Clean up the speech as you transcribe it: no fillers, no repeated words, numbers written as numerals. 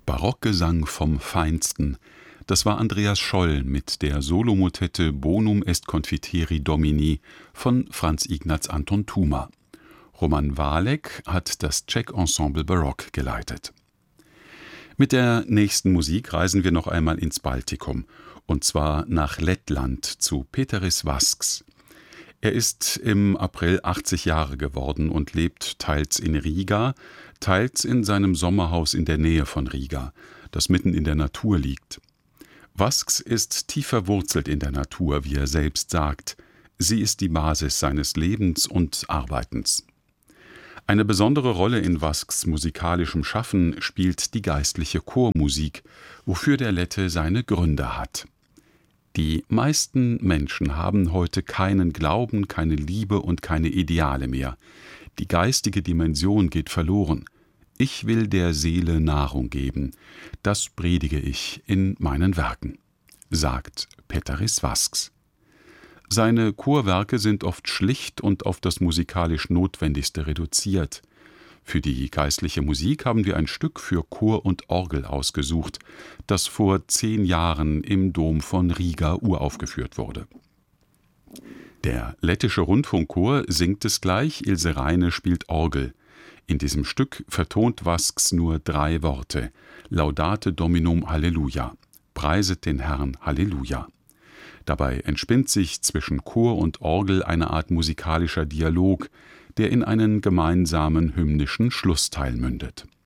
Barockgesang vom Feinsten. Das war Andreas Scholl mit der Solomotette Bonum est confiteri Domini von Franz Ignaz Anton Thumer. Roman Walek hat das Czech Ensemble Barock geleitet. Mit der nächsten Musik reisen wir noch einmal ins Baltikum, und zwar nach Lettland zu Pēteris Vasks. Er ist im April 80 Jahre geworden und lebt teils in Riga, teils in seinem Sommerhaus in der Nähe von Riga, das mitten in der Natur liegt. Vasks ist tief verwurzelt in der Natur, wie er selbst sagt. Sie ist die Basis seines Lebens und Arbeitens. Eine besondere Rolle in Vasks musikalischem Schaffen spielt die geistliche Chormusik, wofür der Lette seine Gründe hat. Die meisten Menschen haben heute keinen Glauben, keine Liebe und keine Ideale mehr. Die geistige Dimension geht verloren. Ich will der Seele Nahrung geben. Das predige ich in meinen Werken, sagt Pēteris Vasks. Seine Chorwerke sind oft schlicht und auf das musikalisch Notwendigste reduziert. Für die geistliche Musik haben wir ein Stück für Chor und Orgel ausgesucht, das vor 10 Jahren im Dom von Riga uraufgeführt wurde. Der lettische Rundfunkchor singt es gleich, Ilse Reine spielt Orgel. In diesem Stück vertont Vasks nur 3 Worte: Laudate Dominum Halleluja, preiset den Herrn Halleluja. Dabei entspinnt sich zwischen Chor und Orgel eine Art musikalischer Dialog, der in einen gemeinsamen hymnischen Schlussteil mündet.